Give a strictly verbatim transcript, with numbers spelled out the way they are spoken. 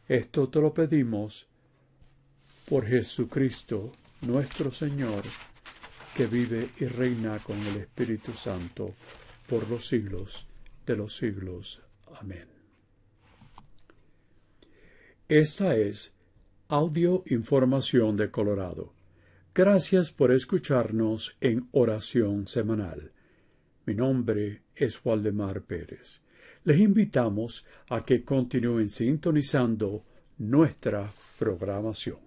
Esto te lo pedimos por Jesucristo, nuestro Señor, que vive y reina con el Espíritu Santo por los siglos de los siglos. Amén. Esta es Audio Información de Colorado. Gracias por escucharnos en Oración Semanal. Mi nombre es Waldemar Pérez. Les invitamos a que continúen sintonizando nuestra programación.